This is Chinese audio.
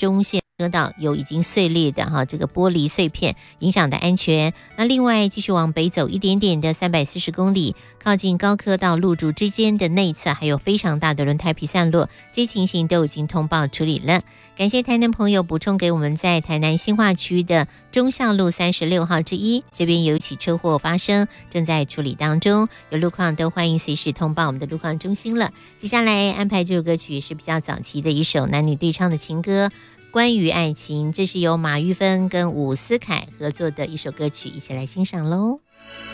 中线车道有已经碎裂的这个玻璃碎片，影响的安全。那另外继续往北走一点点的340公里，靠近高科到路竹之间的内侧还有非常大的轮胎皮散落，这些情形都已经通报处理了。感谢台南朋友补充给我们，在台南新化区的忠孝路36号之一，这边有一起车祸发生，正在处理当中，有路况都欢迎随时通报我们的路况中心了。接下来安排这首歌曲是比较早期的一首男女对唱的情歌《关于爱情》，这是由马玉芬跟伍思凯合作的一首歌曲，一起来欣赏喽。